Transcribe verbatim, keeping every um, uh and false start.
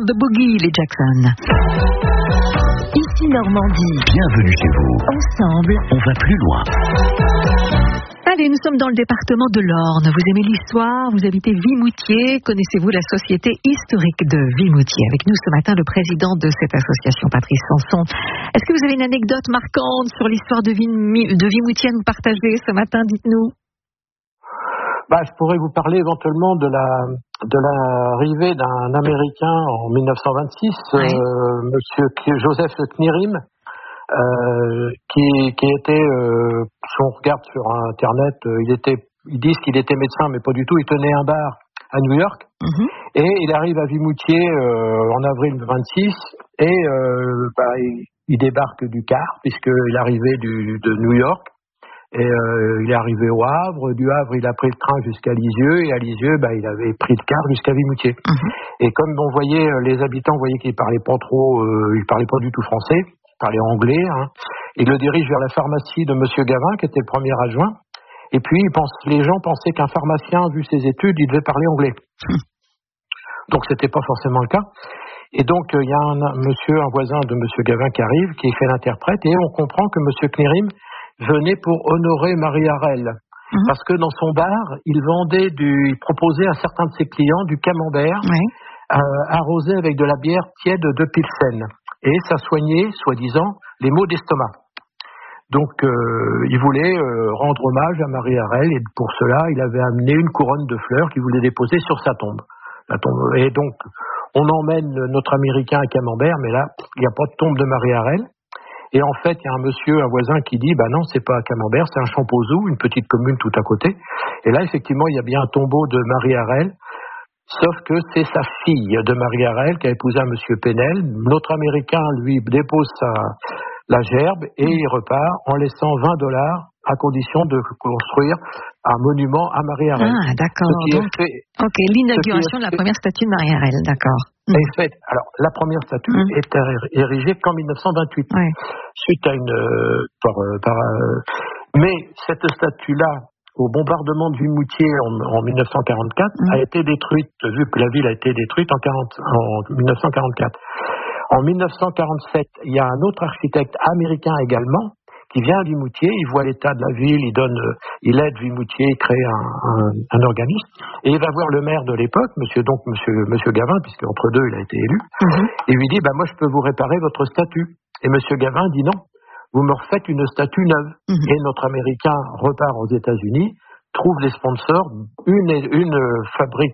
on the Boogie, les Jackson. Ici Normandie. Bienvenue chez vous. Ensemble, on va plus loin. Allez, nous sommes dans le département de l'Orne. Vous aimez l'histoire, vous habitez Vimoutier. Connaissez-vous la Société historique de Vimoutier? Avec nous ce matin, le président de cette association, Patrice Sanson. Est-ce que vous avez une anecdote marquante sur l'histoire de, Vim- de Vimoutier à nous partager ce matin? Dites-nous. Bah, je pourrais vous parler éventuellement de la de l'arrivée d'un Américain en mille neuf cent vingt-six, oui. euh, Monsieur Joseph Knirim, euh, qui qui était, euh, si on regarde sur Internet, euh, il était, ils disent qu'il était médecin, mais pas du tout. Il tenait un bar à New York, mm-hmm. et il arrive à Vimoutier euh, en avril vingt-six, et euh, bah, il, il débarque du car puisqu'il arrivait du, de New York. Et euh, il est arrivé au Havre. Du Havre, il a pris le train jusqu'à Lisieux. Et à Lisieux, bah, il avait pris le car jusqu'à Vimoutier. Mmh. Et comme on voyait, les habitants voyaient qu'il parlait pas trop, euh, il parlait pas du tout français, il parlait anglais. Hein. Il le dirige vers la pharmacie de Monsieur Gavin, qui était le premier adjoint. Et puis, il pense, les gens pensaient qu'un pharmacien, vu ses études, il devait parler anglais. Mmh. Donc, c'était pas forcément le cas. Et donc, il euh, y a un, un monsieur, un voisin de Monsieur Gavin qui arrive, qui fait l'interprète. Et on comprend que Monsieur Knirim venait pour honorer Marie Harel, mmh. parce que dans son bar, il vendait du, il proposait à certains de ses clients du camembert, oui. euh, arrosé avec de la bière tiède de Pilsen, et ça soignait, soi-disant, les maux d'estomac. Donc, euh, il voulait euh, rendre hommage à Marie Harel, et pour cela, il avait amené une couronne de fleurs qu'il voulait déposer sur sa tombe. La tombe. Et donc, on emmène notre Américain à Camembert, mais là, il n'y a pas de tombe de Marie Harel. Et en fait, il y a un monsieur, un voisin qui dit, bah non, c'est pas à Camembert, c'est un Champouzou, une petite commune tout à côté. Et là, effectivement, il y a bien un tombeau de Marie Harel, sauf que c'est sa fille de Marie Harel qui a épousé un monsieur Penel. Notre Américain, lui, dépose sa, la gerbe et il repart en laissant vingt dollars à condition de construire un monument à Marie Harel. Ah, d'accord. Donc, fait, ok, l'inauguration de la fait, première statue de Marie Harel, d'accord. Est fait, alors, la première statue mmh. est érigée qu'en mille neuf cent vingt-huit, ouais. suite à une... Euh, par, par, euh, mais cette statue-là, au bombardement de Vimoutier en, en mille neuf cent quarante-quatre, mmh. a été détruite, vu que la ville a été détruite en, quarante, en mille neuf cent quarante-quatre. En mille neuf cent quarante-sept, il y a un autre architecte américain également, qui vient à Vimoutier, il voit l'état de la ville, il donne, il aide Vimoutier, il crée un, un, un organisme, et il va voir le maire de l'époque, monsieur, donc monsieur, monsieur Gavin, puisque entre deux il a été élu, mm-hmm. et lui dit, bah moi je peux vous réparer votre statue. Et monsieur Gavin dit non, vous me refaites une statue neuve. Mm-hmm. Et notre Américain repart aux États-Unis, trouve les sponsors, une, une fabrique